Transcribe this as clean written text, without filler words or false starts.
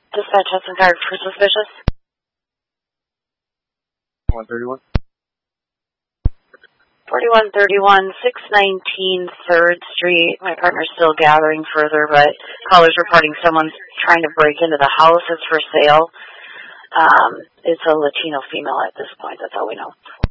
Dispatch Hudson Fire for suspicious. 131. 4131, 619 3rd Street. My partner's still gathering further, but caller's reporting someone's trying to break into the house. It's for sale. It's a Latino female at this point. That's all we know.